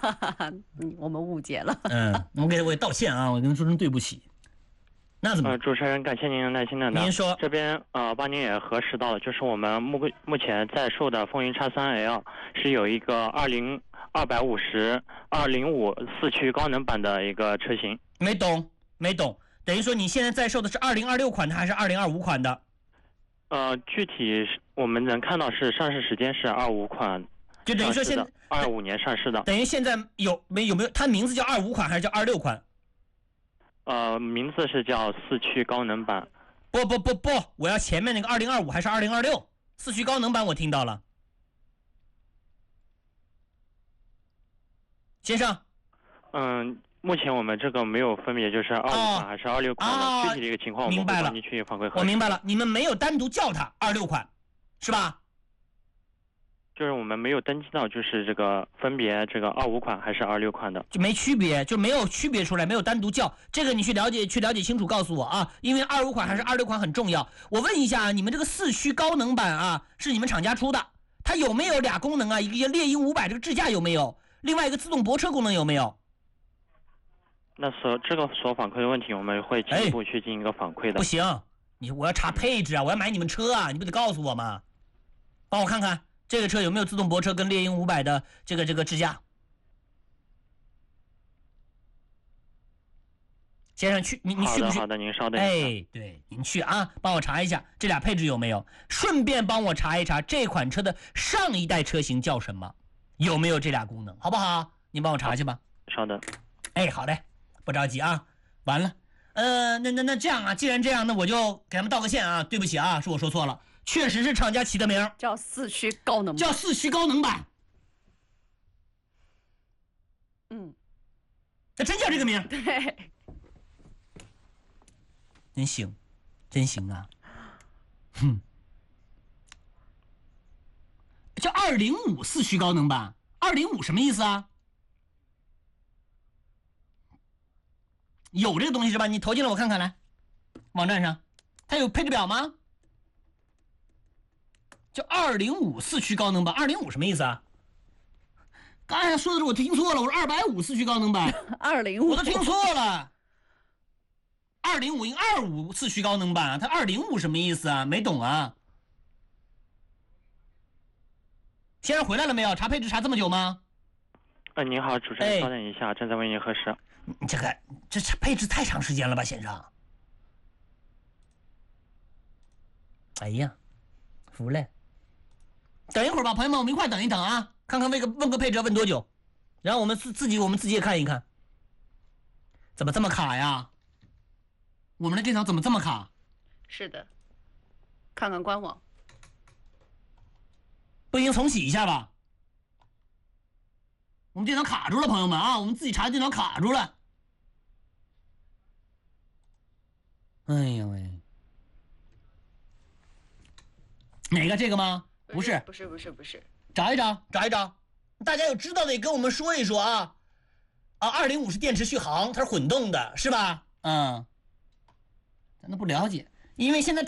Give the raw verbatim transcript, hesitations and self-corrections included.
我们误解了。 嗯，我给我也道歉啊，我跟他说声对不起。那怎么？ 呃，主持人，感谢您的耐心等待。 您说， 这边呃帮您也核实到了，就是我们目目前在售的风云 X 三 L 是有一个二零二百五十二零五四驱高能版的一个车型。 没懂，没懂。等于说你现在在售的是二零二六款的还是二零二五款的？ 呃，具体我们能看到是上市时间是二五款， 就等于说现在二五年上市的。 等于现在有没有没有？它名字叫二五款还是叫二六款？ 呃，名字是叫四驱高能版。 不不不不，我要前面那个二零二五还是二零二六？四驱高能版我听到了，先生。 嗯，目前我们这个没有分别，就是二五款还是二六款的、 哦、 具体的一个情况，我们会帮您去反馈核实。 我明白了，你们没有单独叫它二六款，是吧？ 就是我们没有登记到，就是这个分别这个二五款还是二六款的， 就没区别，就没有区别出来，没有单独叫。这个你去了解，去了解清楚，告诉我啊，因为二五款还是二六款很重要。我问一下，你们这个四驱高能版啊，是你们厂家出的，它有没有俩功能啊？一个猎鹰五百这个智驾有没有？另外一个自动泊车功能有没有？ 那所这个所反馈的问题，我们会进一步去进行一个反馈的。 不行，你我要查配置啊，我要买你们车啊，你不得告诉我吗？帮我看看。这个车有没有自动泊车跟猎鹰五百的这个这个智驾？先生去，你你去不去？ 好的好的，您稍等一下。 哎，对，您去啊，帮我查一下这俩配置有没有，顺便帮我查一查这款车的上一代车型叫什么，有没有这俩功能，好不好？您帮我查去吧。 稍等。 哎，好嘞，不着急啊。完了，呃，那那那这样啊，既然这样，那我就给他们道个歉啊，对不起啊，是我说错了。确实是厂家起的名， 叫四驱高能版， 叫四驱高能版。 嗯， 那真叫这个名？ 对， 真行，真行啊！哼，叫二零五四驱高能版，二零五什么意思啊？有这个东西是吧？你投进来我看看来，网站上它有配置表吗？叫二零五四驱高能版，二零五什么意思啊？刚才说的是我听错了，我说二百五四驱高能版， 二零五我都听错了。二零五应二五四驱高能版啊，它二零五什么意思啊？没懂啊。先生回来了没有？查配置查这么久吗？ 呃，您好，主持人，稍等一下，正在为您核实。 你这个这配置太长时间了吧，先生？哎呀，服了。等一会儿吧，朋友们，我们一块等一等啊，看看问个问个配置要问多久，然后我们自自己我们自己也看一看，怎么这么卡呀？我们的电脑怎么这么卡？ 是的，看看官网， 不行，重启一下吧。我们电脑卡住了，朋友们啊，我们自己查电脑卡住了。哎呦喂，哪个这个吗？不是， 不是，不是，不是， 找一找，找一找，大家有知道的也跟我们说一说啊。啊，二零五是电池续航，它是混动的，是吧？嗯，咱都不了解，因为现在。